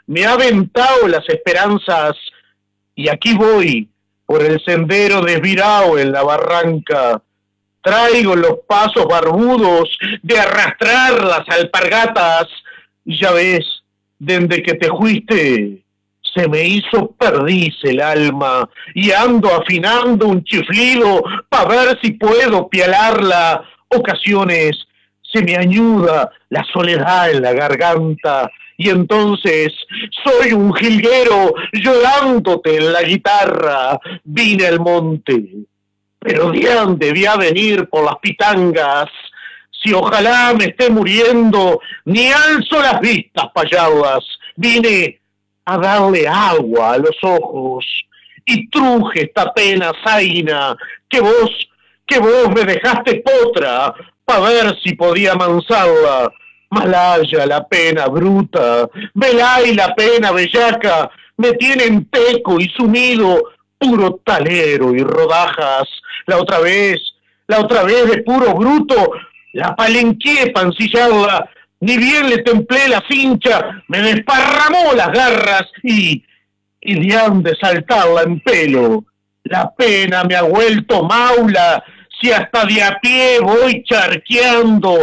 me ha aventado las esperanzas y aquí voy, por el sendero desvirao en la barranca. Traigo los pasos barbudos de arrastrar las alpargatas. Y ya ves, desde que te fuiste, se me hizo perdiz el alma y ando afinando un chiflido para ver si puedo pialarla. Ocasiones se me añuda la soledad en la garganta y entonces soy un jilguero llorándote en la guitarra. Vine al monte, pero de dónde debía venir por las pitangas. Si ojalá me esté muriendo, ni alzo las vistas payadas. Vine a darle agua a los ojos y truje esta pena zaina que vos me dejaste potra pa' ver si podía mansarla. Malaya la pena bruta, velay la pena bellaca, me tienen peco y sumido, puro talero y rodajas. La otra vez de puro bruto, la palenqué pa' ensillarla, ni bien le templé la cincha, me desparramó las garras y de han de saltarla en pelo. La pena me ha vuelto maula, si hasta de a pie voy charqueando,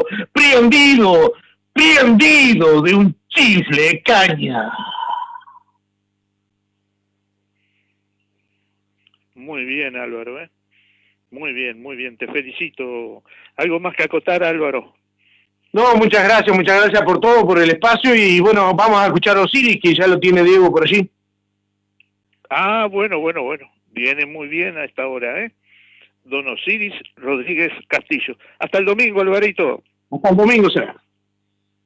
prendido de un chifle de caña. Muy bien, Álvaro, ¿eh? Muy bien, te felicito. ¿Algo más que acotar, Álvaro? No, muchas gracias por todo, por el espacio y bueno, vamos a escuchar a Osiris, que ya lo tiene Diego por allí. Ah, bueno. Viene muy bien a esta hora, ¿eh? Don Osiris Rodríguez Castillo. Hasta el domingo, Alvarito. Hasta el domingo será.